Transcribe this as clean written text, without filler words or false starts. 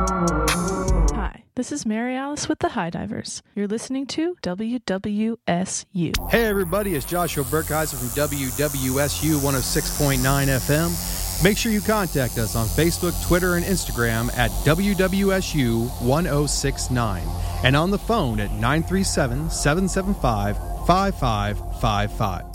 Hi, this is Mary Alice with the High Divers. You're listening to WWSU. Hey everybody, it's Joshua Burkheiser from WWSU 106.9 FM. Make sure you contact us on Facebook, Twitter, and Instagram at WWSU 1069 and on the phone at 937-775-5555.